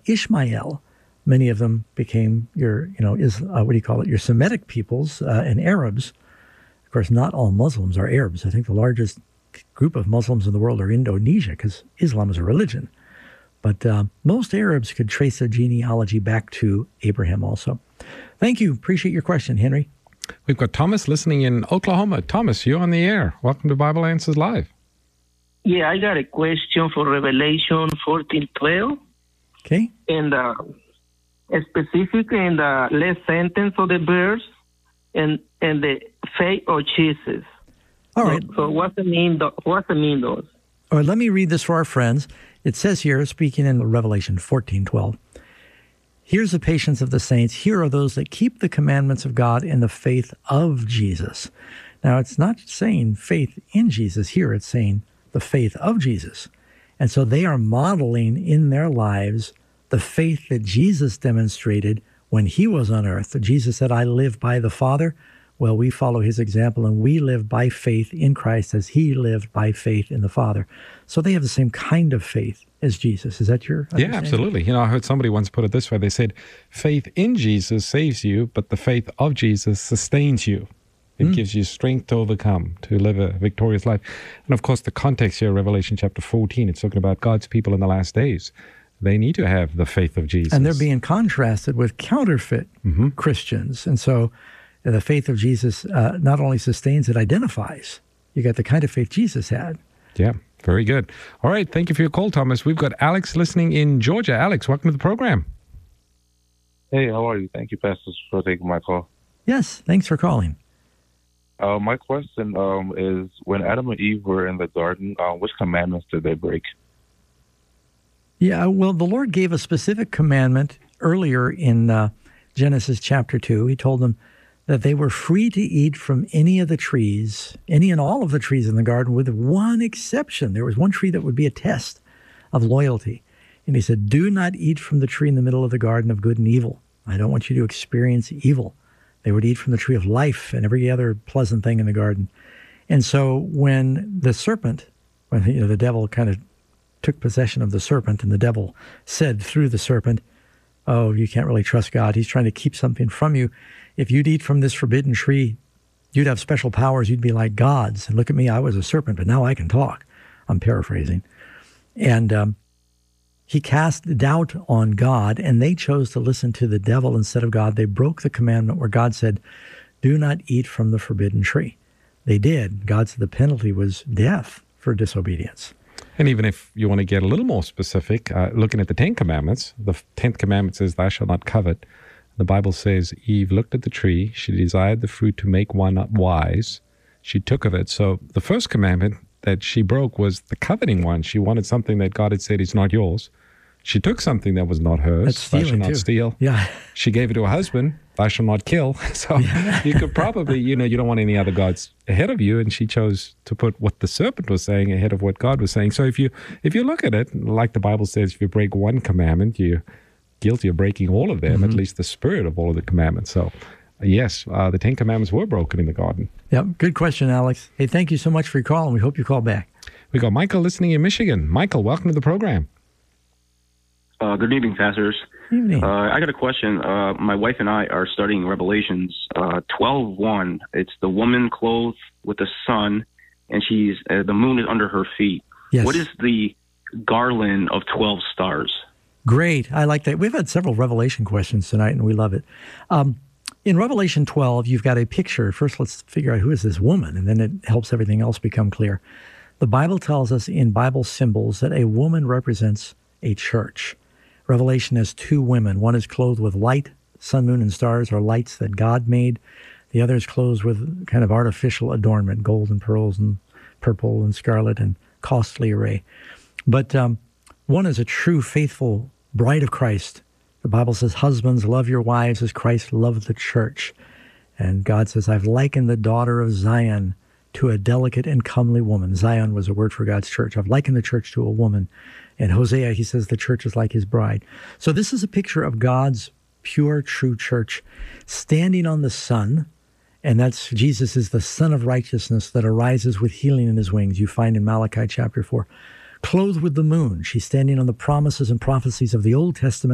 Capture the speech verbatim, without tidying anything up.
Ishmael. Many of them became your, you know, is uh, what do you call it? Your Semitic peoples uh, and Arabs. Of course, not all Muslims are Arabs. I think the largest group of Muslims in the world are Indonesia, because Islam is a religion. But uh, most Arabs could trace their genealogy back to Abraham also. Thank you. Appreciate your question, Henry. We've got Thomas listening in Oklahoma. Thomas, you're on the air. Welcome to Bible Answers Live. Yeah, I got a question for Revelation fourteen twelve. Okay. And uh, specifically in the last sentence of the verse, and and the faith of Jesus. All right. So, so what's the mean? What's the mean those? All right. Let me read this for our friends. It says here, speaking in Revelation fourteen twelve, here's the patience of the saints. Here are those that keep the commandments of God in the faith of Jesus. Now, it's not saying faith in Jesus here. It's saying the faith of Jesus. And so they are modeling in their lives the faith that Jesus demonstrated when he was on earth. Jesus said, I live by the Father. Well, we follow his example, and we live by faith in Christ as he lived by faith in the Father. So they have the same kind of faith as Jesus. Is that your Yeah, absolutely. You know, I heard somebody once put it this way. They said, faith in Jesus saves you, but the faith of Jesus sustains you. It mm. gives you strength to overcome, to live a victorious life. And of course, the context here, Revelation chapter fourteen, it's talking about God's people in the last days. They need to have the faith of Jesus. And they're being contrasted with counterfeit mm-hmm. Christians. And so the faith of Jesus uh, not only sustains, it identifies. You got the kind of faith Jesus had. Yeah, very good. All right, thank you for your call, Thomas. We've got Alex listening in Georgia. Alex, welcome to the program. Hey, how are you? Thank you, pastors, for taking my call. Yes, thanks for calling. Uh, my question um, is, when Adam and Eve were in the garden, uh, which commandments did they break? Yeah, well, the Lord gave a specific commandment earlier in uh, Genesis chapter two. He told them that they were free to eat from any of the trees, any and all of the trees in the garden, with one exception. There was one tree that would be a test of loyalty. And he said, do not eat from the tree in the middle of the garden of good and evil. I don't want you to experience evil. They would eat from the tree of life and every other pleasant thing in the garden. And so when the serpent, when you know, the devil kind of took possession of the serpent, and the devil said through the serpent, oh, you can't really trust God. He's trying to keep something from you. If you'd eat from this forbidden tree, you'd have special powers. You'd be like gods. And look at me, I was a serpent, but now I can talk. I'm paraphrasing. And um, he cast doubt on God, and they chose to listen to the devil instead of God. They broke the commandment where God said, do not eat from the forbidden tree. They did. God said the penalty was death for disobedience. And even if you want to get a little more specific, uh, looking at the Ten Commandments, the tenth commandment says, thou shalt not covet. The Bible says Eve looked at the tree. She desired the fruit to make one wise. She took of it. So the first commandment that she broke was the coveting one. She wanted something that God had said is not yours. She took something that was not hers. That's thou stealing shalt not too. steal. Yeah. She gave it to her husband. Thou shalt not kill. So yeah. You could probably, you know, you don't want any other gods ahead of you. And she chose to put what the serpent was saying ahead of what God was saying. So if you if you look at it, like the Bible says, if you break one commandment, you're guilty of breaking all of them, mm-hmm. at least the spirit of all of the commandments. So yes, uh, the Ten Commandments were broken in the garden. Yep. Good question, Alex. Hey, thank you so much for your call, and we hope you call back. We got Michael listening in Michigan. Michael, welcome to the program. Uh, good evening, pastors. Evening. Uh, I got a question. Uh, my wife and I are studying Revelations uh, twelve one. It's the woman clothed with the sun, and she's uh, the moon is under her feet. Yes. What is the garland of twelve stars? Great. I like that. We've had several Revelation questions tonight, and we love it. Um, in Revelation twelve, you've got a picture. First, let's figure out who is this woman, and then it helps everything else become clear. The Bible tells us in Bible symbols that a woman represents a church. Revelation has two women. One is clothed with light. Sun, moon, and stars are lights that God made. The other is clothed with kind of artificial adornment, gold and pearls and purple and scarlet and costly array. But um, one is a true, faithful bride of Christ. The Bible says, husbands, love your wives as Christ loved the church. And God says, I've likened the daughter of Zion to a delicate and comely woman. Zion was a word for God's church. I've likened the church to a woman. And Hosea, he says the church is like his bride. So this is a picture of God's pure, true church standing on the sun. And that's, Jesus is the Son of righteousness that arises with healing in his wings. You find in Malachi chapter four. Clothed with the moon, she's standing on the promises and prophecies of the Old Testament